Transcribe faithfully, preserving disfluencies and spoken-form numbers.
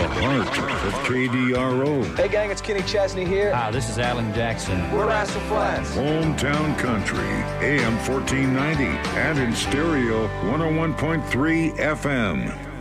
the heart of K D R O. Hey gang, it's Kenny Chesney here. Hi, this is Alan Jackson. We're Rascal Flatts. Hometown Country, A M fourteen ninety, and in stereo, one oh one point three F M.